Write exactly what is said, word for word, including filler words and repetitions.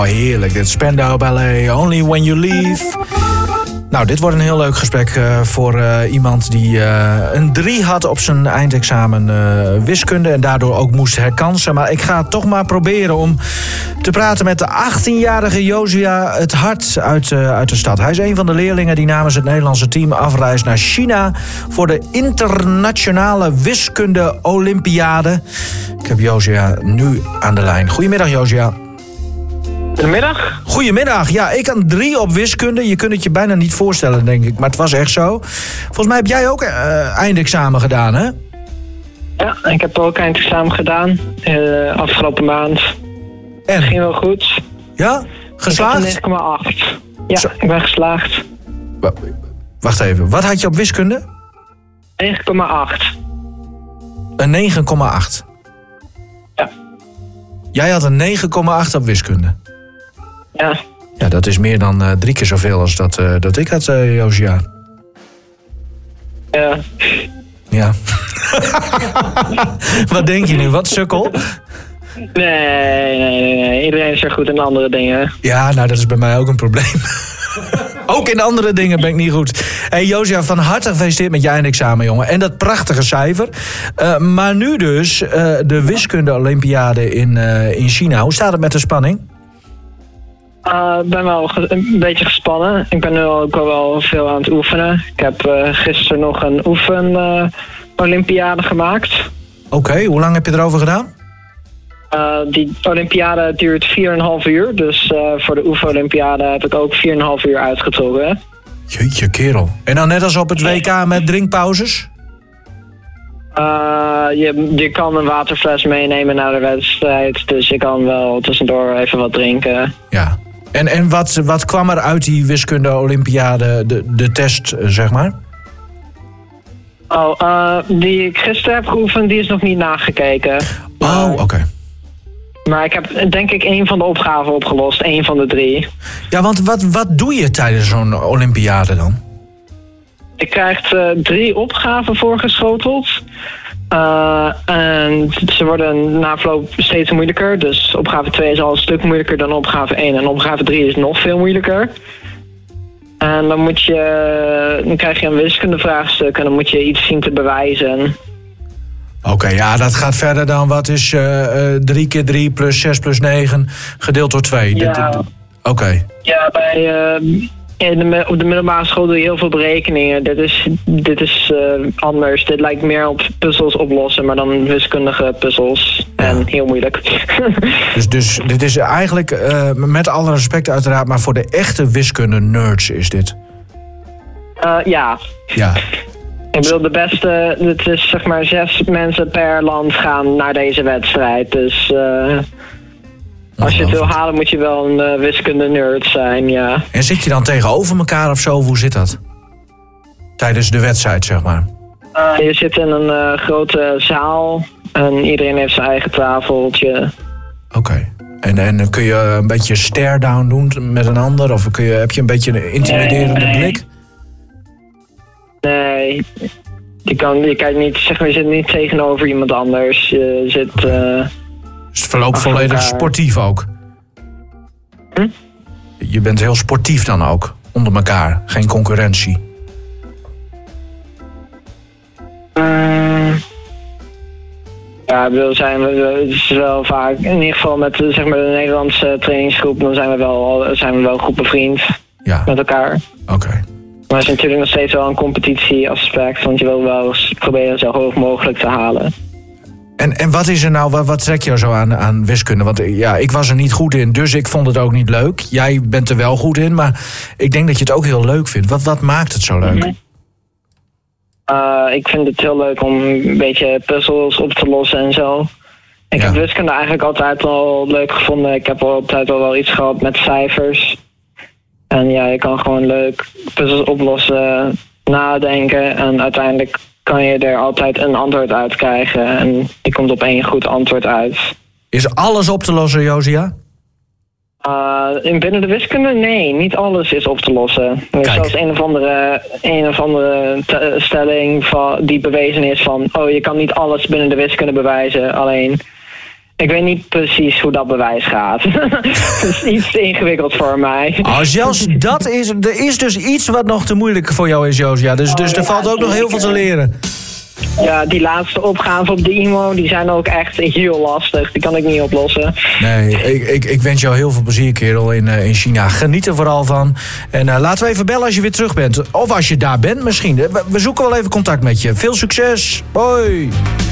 Oh, heerlijk, dit Spandau Ballet, Only When You Leave. Nou, dit wordt een heel leuk gesprek uh, voor uh, iemand die uh, een drie had op zijn eindexamen uh, wiskunde en daardoor ook moest herkansen. Maar ik ga toch maar proberen om te praten met de achttienjarige Josia het Hart uit, uh, uit de stad. Hij is een van de leerlingen die namens het Nederlandse team afreist naar China voor de internationale wiskunde Olympiade. Ik heb Josia nu aan de lijn. Goedemiddag, Josia. Goedemiddag. Goedemiddag. Ja, ik had drie op wiskunde. Je kunt het je bijna niet voorstellen, denk ik. Maar het was echt zo. Volgens mij heb jij ook uh, eindexamen gedaan, hè? Ja, ik heb ook eindexamen gedaan. Uh, afgelopen maand. En? Het ging wel goed. Ja? Geslaagd? negen komma acht. Ja, zo. Ik ben geslaagd. W- Wacht even. Wat had je op wiskunde? negen komma acht. Een negen komma acht. Ja. Jij had een negen komma acht op wiskunde. Ja. Ja, dat is meer dan uh, drie keer zoveel als dat, uh, dat ik had, uh, Josia. Ja. Ja. Wat denk je nu? Wat sukkel? Nee, nee, nee, nee. Iedereen is er goed in andere dingen. Ja, nou, dat is bij mij ook een probleem. Ook in andere dingen ben ik niet goed. Hey Josia, van harte gefeliciteerd met je eindexamen, jongen. En dat prachtige cijfer. Uh, maar nu dus uh, de wiskunde-olympiade in, uh, in China. Hoe staat het met de spanning? Ik uh, ben wel ge- een beetje gespannen. Ik ben nu ook wel veel aan het oefenen. Ik heb uh, gisteren nog een oefen-olympiade uh, gemaakt. Oké, okay, hoe lang heb je erover gedaan? Uh, die olympiade duurt vier komma vijf uur. Dus uh, voor de oefen-olympiade heb ik ook vier komma vijf uur uitgetrokken. Jeetje, kerel. En dan net als op het W K met drinkpauzes? Uh, je, je kan een waterfles meenemen naar de wedstrijd. Dus je kan wel tussendoor even wat drinken. Ja. En, en wat, wat kwam er uit die wiskunde-olympiade, de, de test, zeg maar? Oh, uh, die ik gisteren heb geoefend, die is nog niet nagekeken. Oh, oké. Okay. Maar ik heb denk ik één van de opgaven opgelost. één van de drie. Ja, want wat, wat doe je tijdens zo'n olympiade dan? Je krijgt uh, drie opgaven voorgeschoteld. Uh, en ze worden na verloop steeds moeilijker. Dus opgave twee is al een stuk moeilijker dan opgave één. En opgave drie is nog veel moeilijker. En dan, moet je, dan krijg je een wiskundevraagstuk en dan moet je iets zien te bewijzen. Oké, okay, ja, dat gaat verder dan wat is uh, uh, drie keer drie plus zes plus negen gedeeld door twee. Ja. Oké. Okay. Ja, bij, uh, in de, op de middelbare school doe je heel veel berekeningen. Dit is, dit is uh, anders. Dit lijkt meer op puzzels oplossen, maar dan wiskundige puzzels. Ja. En heel moeilijk. dus, dus dit is eigenlijk, uh, met alle respect uiteraard, maar voor de echte wiskunde-nerds is dit? Uh, ja. Ja. Ik bedoel, de beste, het is zeg maar zes mensen per land gaan naar deze wedstrijd. Dus uh, als je het wil halen moet je wel een uh, wiskunde-nerd zijn, ja. En zit je dan tegenover elkaar of zo? Hoe zit dat? Tijdens de wedstrijd, zeg maar. Uh, je zit in een uh, grote zaal en iedereen heeft zijn eigen tafeltje. Oké. Okay. En, en kun je een beetje stare-down doen met een ander? Of kun je, heb je een beetje een intimiderende nee, nee. blik? Nee, je, kan, je, kijkt niet, zeg maar, je zit niet tegenover iemand anders. Je zit... Uh, dus het verloopt volledig elkaar. Sportief ook? Hm? Je bent heel sportief dan ook, onder elkaar. Geen concurrentie. Uh, ja, ik bedoel, zijn we, het is wel vaak, in ieder geval met zeg maar, de Nederlandse trainingsgroep, dan zijn we wel, zijn we wel goed bevriend ja. met elkaar. Oké. Okay. Maar het is natuurlijk nog steeds wel een competitieaspect, want je wil wel eens proberen zo hoog mogelijk te halen. En, en wat is er nou, wat, wat trek je zo aan, aan wiskunde? Want ja, ik was er niet goed in, dus ik vond het ook niet leuk. Jij bent er wel goed in, maar ik denk dat je het ook heel leuk vindt. Wat, wat maakt het zo leuk? Mm-hmm. Uh, ik vind het heel leuk om een beetje puzzels op te lossen en zo. Ik ja. heb wiskunde eigenlijk altijd al leuk gevonden. Ik heb altijd al wel iets gehad met cijfers. En ja, je kan gewoon leuk puzzels oplossen, nadenken en uiteindelijk kan je er altijd een antwoord uit krijgen. En je komt op één goed antwoord uit. Is alles op te lossen, Josia? Uh, in binnen de wiskunde? Nee, niet alles is op te lossen. Er is zelfs een of andere, een of andere te- stelling van, die bewezen is van... oh, je kan niet alles binnen de wiskunde bewijzen. Alleen, Ik weet niet precies hoe dat bewijs gaat. Het is iets te ingewikkeld voor mij. Oh, zelfs dat is... Er is dus iets wat nog te moeilijk voor jou is, Josia. Dus, dus er valt ook nog heel veel te leren. Ja, die laatste opgave op de I M O, die zijn ook echt heel lastig. Die kan ik niet oplossen. Nee, ik, ik, ik wens jou heel veel plezier, kerel, in, uh, in China. Geniet er vooral van. En uh, laten we even bellen als je weer terug bent. Of als je daar bent misschien. We, we zoeken wel even contact met je. Veel succes. Hoi.